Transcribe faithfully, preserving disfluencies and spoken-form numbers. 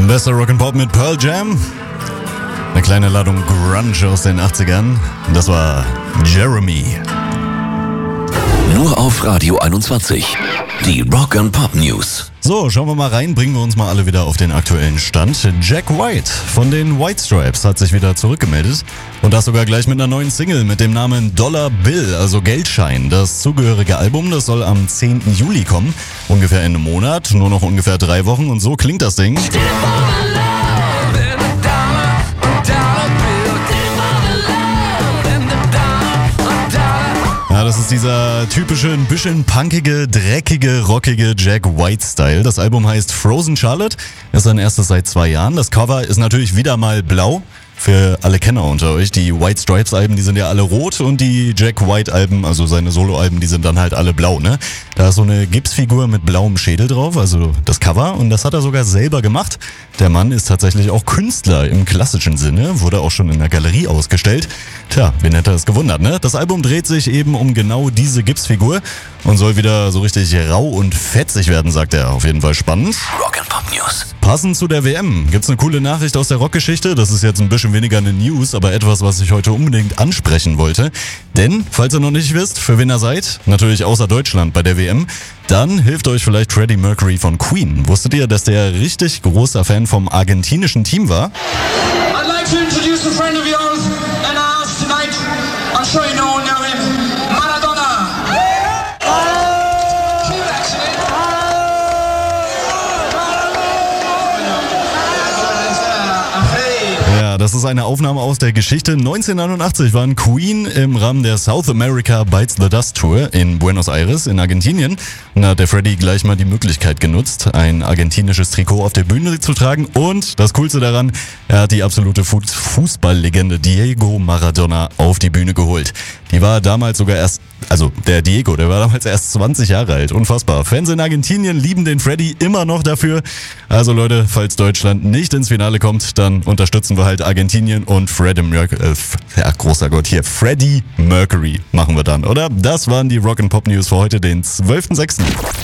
Bester Rock'n'Pop mit Pearl Jam. Eine kleine Ladung Grunge aus den achtzigern. Das war Jeremy. Nur auf Radio einundzwanzig. Die Rock'n'Pop News. So, schauen wir mal rein, bringen wir uns mal alle wieder auf den aktuellen Stand. Jack White von den White Stripes hat sich wieder zurückgemeldet und das sogar gleich mit einer neuen Single mit dem Namen Dollar Bill, also Geldschein. Das zugehörige Album, das soll am zehnten Juli kommen, ungefähr Ende Monat, nur noch ungefähr drei Wochen und so klingt das Ding. Ja, das ist dieser typische, ein bisschen punkige, dreckige, rockige Jack White-Style. Das Album heißt Frozen Charlotte, ist sein erstes seit zwei Jahren. Das Cover ist natürlich wieder mal blau. Für alle Kenner unter euch, die White Stripes Alben, die sind ja alle rot und die Jack White Alben, also seine Solo-Alben, die sind dann halt alle blau, ne? Da ist so eine Gipsfigur mit blauem Schädel drauf, also das Cover, und das hat er sogar selber gemacht. Der Mann ist tatsächlich auch Künstler im klassischen Sinne, wurde auch schon in der Galerie ausgestellt. Tja, wen hätte das gewundert, ne? Das Album dreht sich eben um genau diese Gipsfigur und soll wieder so richtig rau und fetzig werden, sagt er. Auf jeden Fall spannend. Rock'n'Pop News. Passend zu der W M gibt's eine coole Nachricht aus der Rockgeschichte. Das ist jetzt ein bisschen weniger eine News, aber etwas, was ich heute unbedingt ansprechen wollte. Denn, falls ihr noch nicht wisst, für wen ihr seid, natürlich außer Deutschland bei der W M, dann hilft euch vielleicht Freddie Mercury von Queen. Wusstet ihr, dass der richtig großer Fan vom argentinischen Team war? I'd like to introduce a friend of yours and ours tonight. I'm sure you know, know him. Maradona. Ja, das ist eine Aufnahme aus der Geschichte. neunzehnhundertneunundachtzig waren Queen im Rahmen der South America Bites the Dust Tour in Buenos Aires in Argentinien. Und da hat der Freddie gleich mal die Möglichkeit genutzt, ein argentinisches Trikot auf der Bühne zu tragen. Und das Coolste daran, er hat die absolute Fu- Fußballlegende Diego Maradona auf die Bühne geholt. Die war damals sogar erst, also der Diego, der war damals erst zwanzig Jahre alt. Unfassbar. Fans in Argentinien lieben den Freddie immer noch dafür. Also Leute, falls Deutschland nicht ins Finale kommt, dann unterstützen wir halt Argentinien und Freddie Mercury, äh, ja, großer Gott hier, Freddie Mercury machen wir dann, oder? Das waren die Rock'n'Pop News für heute, den zwölften sechsten